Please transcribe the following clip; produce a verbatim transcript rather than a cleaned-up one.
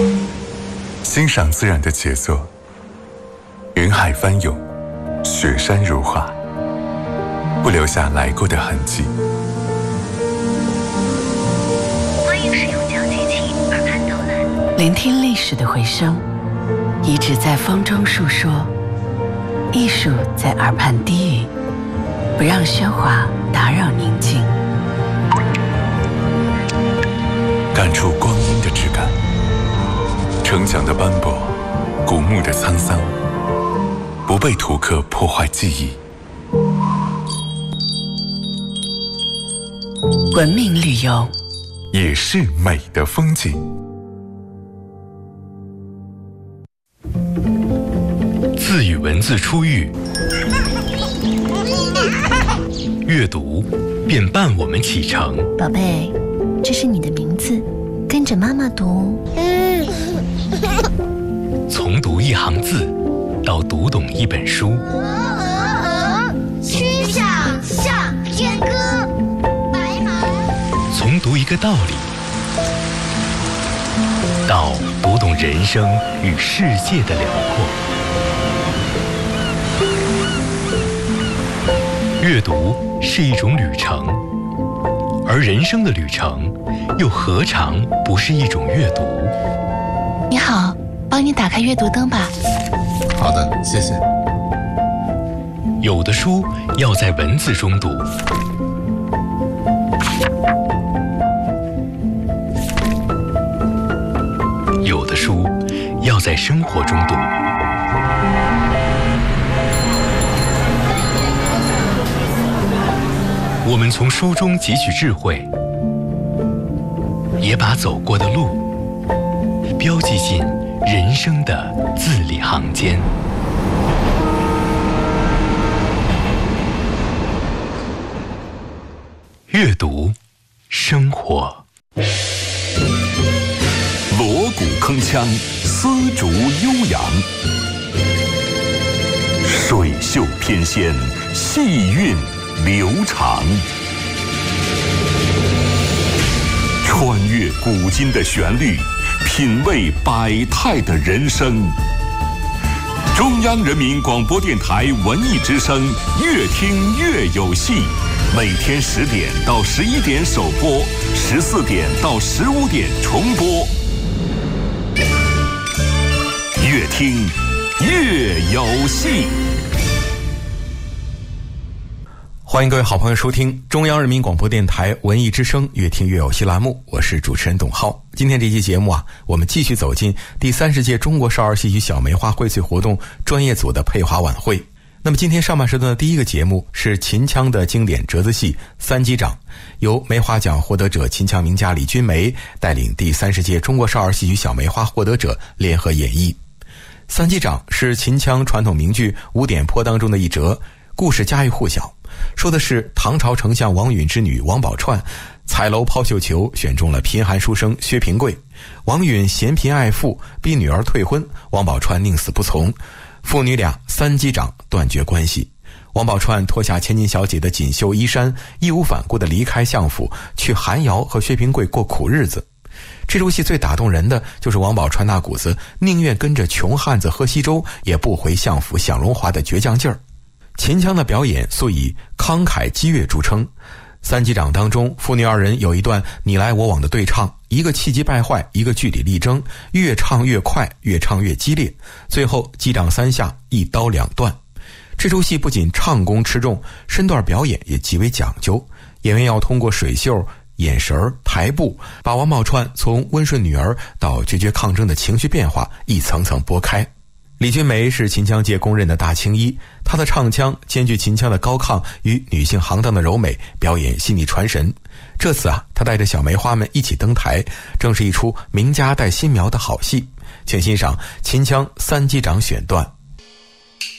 欣赏自然的杰作，云海翻涌，雪山如画，不留下来过的痕迹。 欢迎使用讲解器耳畔导览， 聆听历史的回声，遗址在风中述说，艺术在耳畔低语，不让喧哗打扰宁静， 感触光阴的质感，城墙的斑驳，古墓的沧桑，不被图刻破坏记忆。 文明旅游也是美的风景。 自与文字初遇，阅读便伴我们启程。 宝贝，这是你的名字，跟着妈妈读。 从读一行字到读懂一本书， 曲项向天歌，白马。 从读一个道理到读懂人生与世界的辽阔。阅读是一种旅程，而人生的旅程又何尝不是一种阅读？ 你好，帮你打开阅读灯吧。 好的，谢谢。 有的书要在文字中读，有的书要在生活中读。我们从书中汲取智慧，也把走过的路标记进人生的字里行间。阅读，生活。 锣鼓铿锵，丝竹悠扬，水袖翩跹，细韵流长，穿越古今的旋律，品味百态的人生。中央人民广播电台文艺之声，越听越有戏。每天十点到十一点首播，十四点到十五点重播。越听越有戏。 欢迎各位好朋友收听中央人民广播电台文艺之声越听越有戏栏目，我是主持人董浩。今天这期节目啊，我们继续走进第三十届中国少儿戏曲小梅花荟萃活动专业组的配华晚会。那么今天上半时段的第一个节目是秦腔的经典折子戏《三击掌》，由梅花奖获得者秦腔名家李君梅带领第三十届中国少儿戏曲小梅花获得者联合演绎。三击掌是秦腔传统名剧《五点坡》当中的一折，故事家喻户晓，说的是唐朝丞相王允之女王宝钏彩楼抛绣球选中了贫寒书生薛平贵，王允嫌贫爱富，逼女儿退婚，王宝钏宁死不从，父女俩三击掌断绝关系。王宝钏脱下千金小姐的锦绣衣衫，义无反顾地离开相府，去寒窑和薛平贵过苦日子。这出戏最打动人的就是王宝钏那股子宁愿跟着穷汉子喝稀粥也不回相府享荣华的倔强劲儿。秦腔的表演素以慷慨激越著称，三击掌当中父女二人有一段你来我往的对唱，一个气急败坏，一个据理力争，越唱越快，越唱越激烈，最后击掌三下，一刀两断。这出戏不仅唱功吃重，身段表演也极为讲究，演员要通过水袖、眼神、台步，把王宝钏从温顺女儿到决绝抗争的情绪变化一层层拨开。李君梅是秦腔界公认的大青衣，她的唱腔兼具秦腔的高亢与女性行当的柔美，表演细腻传神。这次啊，她带着小梅花们一起登台，正是一出名家带新苗的好戏。请欣赏秦腔三击掌选段。